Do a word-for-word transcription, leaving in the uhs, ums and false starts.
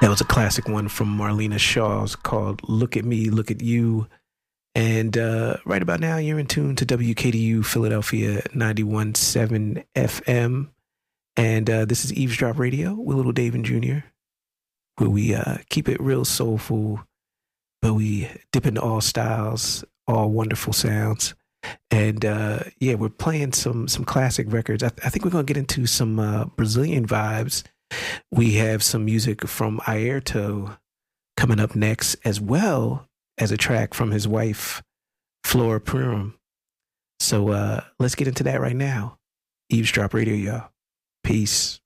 That was a classic one from Marlena Shaw's called Look at Me, Look at You. And uh, right about now, you're in tune to W K D U Philadelphia ninety-one point seven F M. And uh, this is Eavesdrop Radio with Little Dave and Junior, where we uh, keep it real soulful, but we dip into all styles, all wonderful sounds. And uh, yeah, we're playing some some classic records. I, th- I think we're going to get into some uh, Brazilian vibes. We have some music from Airto coming up next, as well as a track from his wife, Flora Purim. So uh, let's get into that right now. Eavesdrop Radio, y'all. Peace.